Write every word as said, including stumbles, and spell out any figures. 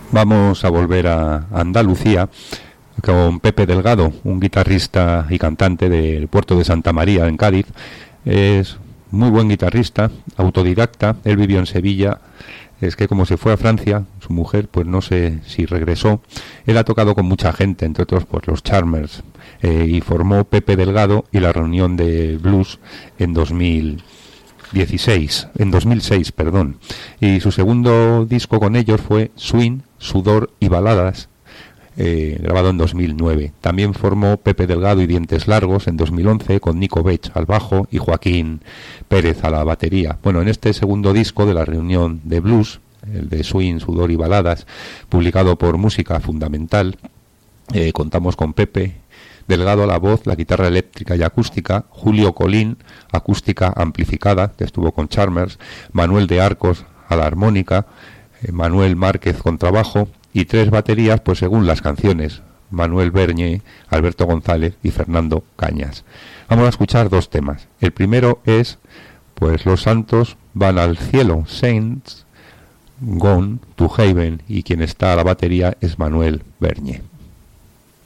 Vamos a volver a Andalucía con Pepe Delgado, un guitarrista y cantante del puerto de Santa María, en Cádiz. Es muy buen guitarrista, autodidacta. Él vivió en Sevilla. Es que como se fue a Francia, su mujer, pues no sé si regresó. Él ha tocado con mucha gente, entre otros pues los Charmers, eh, y formó Pepe Delgado y la Reunión de Blues en dos mil dieciséis, en dos mil seis, perdón. Y su segundo disco con ellos fue Swing, Sudor y Baladas, eh, grabado en dos mil nueve. También formó Pepe Delgado y Dientes Largos en dos mil once con Nico Bech al bajo y Joaquín Pérez a la batería. Bueno, en este segundo disco de la Reunión de Blues, el de Swing, Sudor y Baladas, publicado por Música Fundamental, eh, contamos con Pepe Delgado a la voz, la guitarra eléctrica y acústica, Julio Colín, acústica amplificada, que estuvo con Charmers, Manuel de Arcos a la armónica, eh, Manuel Márquez contrabajo, y tres baterías, pues según las canciones, Manuel Berñé, Alberto González y Fernando Cañas. Vamos a escuchar dos temas. El primero es, pues Los Santos van al cielo, Saints Gone to Heaven, y quien está a la batería es Manuel Berñé.